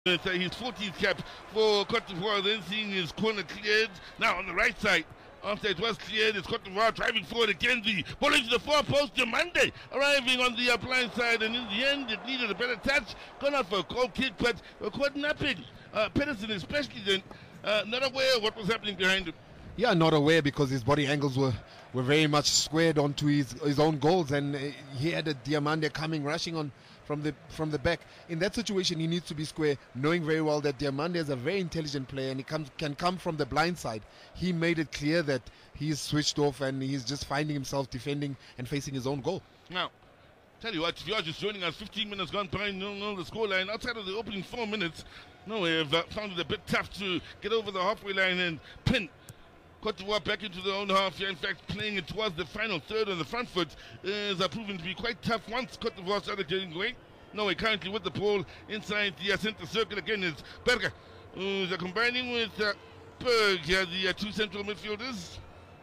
With his 14th cap for Cote d'Ivoire, then seeing his corner cleared. Now on the right side, after it was cleared, it's Cote d'Ivoire driving forward again. The ball into the far post. Diomande arriving on the blind side, and in the end, it needed a better touch. Gone out for a goal kick, but caught napping. Pedersen, especially, then not aware of what was happening behind him. Yeah, not aware because his body angles were very much squared onto his own goals, and he had a Diomande coming rushing on from the back. In that situation, he needs to be square, knowing very well that Diomande is a very intelligent player and he can come from the blind side. He made it clear that he's switched off and he's just finding himself defending and facing his own goal. Now, tell you what, if you are just joining us, 15 minutes gone by, 0-0 the scoreline. Outside of the opening 4 minutes, Norway have found it a bit tough to get over the halfway line and pin Cote d'Ivoire back into their own half here. In fact, playing it towards the final third on the front foot is proven to be quite tough once Cote d'Ivoire started getting away. Norway currently with the ball inside the center circle. Again, it's Berger who's combining with Berg here, the two central midfielders.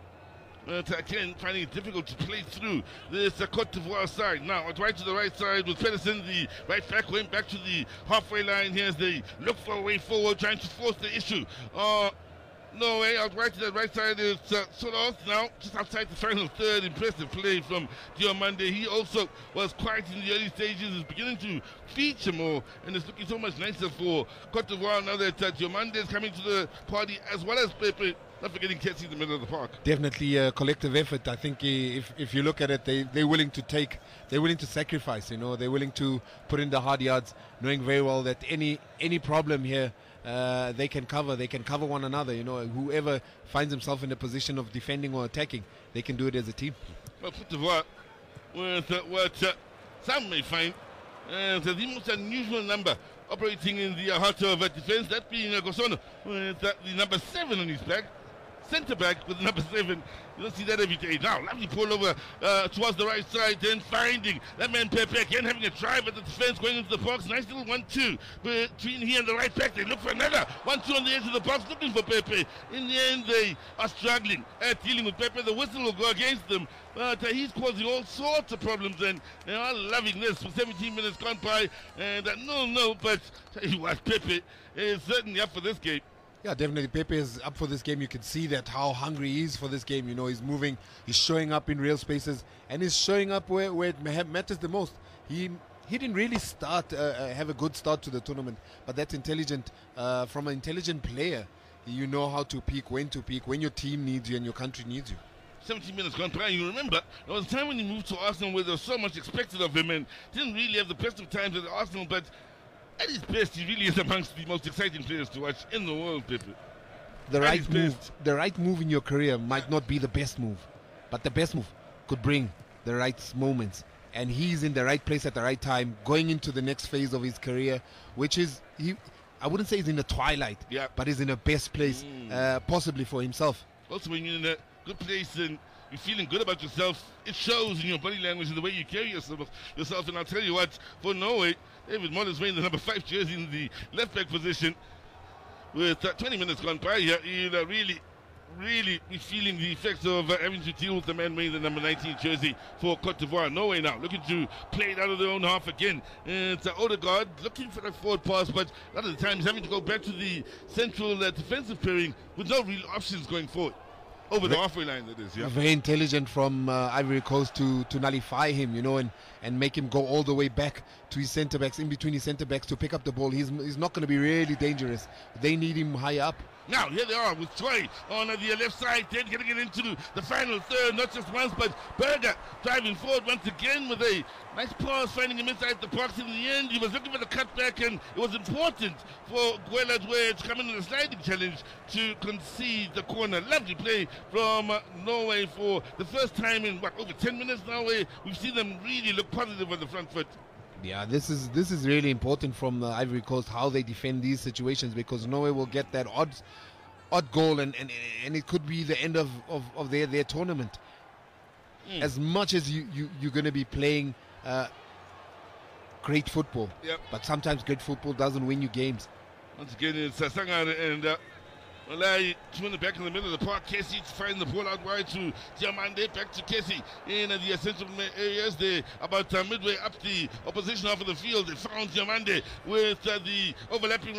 Again, finding it difficult to play through this Cote d'Ivoire side. Now, right to the right side with Pedersen, the right back, going back to the halfway line. Here's the look for a way forward, trying to force the issue. Norway out right to the right side is Solos now, just outside the final third. Impressive play from Diomande. He also was quiet in the early stages, is beginning to feature more, and it's looking so much nicer for Cote d'Ivoire now that Diomande is coming to the party, as well as Pepe. Not forgetting Kessie in the middle of the park. Definitely a collective effort. I think if you look at it, they're willing to sacrifice. You know, they're willing to put in the hard yards, knowing very well that any problem here, they can cover one another. You know, whoever finds himself in a position of defending or attacking, they can do it as a team. Well, Cote d'Ivoire with what some may find as the most unusual number operating in the heart of defense, that being Gosono with the number 7 on his back. Centre back with number 7. You don't see that every day. Now, lovely pull over towards the right side, then finding that man Pepe again, having a drive at the defense, going into the box. Nice little 1-2 between he and the right back. They look for another 1-2 on the edge of the box, looking for Pepe. In the end, they are struggling at dealing with Pepe. The whistle will go against them, but he's causing all sorts of problems, and they are loving this. For 17 minutes gone by, and no, but tell you what, Pepe is certainly up for this game. Yeah, definitely. Pepe is up for this game. You can see that how hungry he is for this game. You know, he's moving, he's showing up in real spaces, and he's showing up where it matters the most. He didn't really have a good start to the tournament, but that's intelligent. From an intelligent player, you know how to peak, when your team needs you and your country needs you. 17 minutes gone by. You remember, there was a time when he moved to Arsenal where there was so much expected of him and didn't really have the best of times at Arsenal, but at his best, he really is amongst the most exciting players to watch in the world, Pepe. The right move in your career might not be the best move, but the best move could bring the right moments. And he's in the right place at the right time, going into the next phase of his career, which is, I wouldn't say he's in the twilight, but he's in the best place possibly for himself. Also, when you're in a good place and you're feeling good about yourself, it shows in your body language and the way you carry yourself. And I'll tell you what, for Norway, David Moll is wearing the number 5 jersey in the left back position. With 20 minutes gone by here, he'll really be feeling the effects of having to deal with the man wearing the number 19 jersey for Cote d'Ivoire. Norway now looking to play it out of their own half again. It's Odegaard looking for a forward pass, but a lot of the time he's having to go back to the central defensive pairing with no real options going forward. Over the halfway line, that is, yeah. Very intelligent from Ivory Coast to nullify him, you know, and make him go all the way back to his centre backs, in between his centre backs to pick up the ball. He's not going to be really dangerous. They need him high up. Now, here they are with Troy on the left side, then getting it into the final third, not just once, but Berger driving forward once again with a nice pass, finding him inside the box. In the end, he was looking for the cutback, and it was important for Gueladoué to come in with a sliding challenge to concede the corner. Lovely play from Norway for the first time in, over 10 minutes now. We've seen them really look positive on the front foot. Yeah, this is really important from Ivory Coast, how they defend these situations, because Norway will get that odd goal and it could be the end of their tournament. As much as you're going to be playing great football, but sometimes great football doesn't win you games. Once again, it's Sangare and Olai to win it back in the middle of the park. Casey to find the ball out wide to Diamande. Back to Casey in the essential areas. They about midway up the opposition half of the field. They found Diamande with the overlapping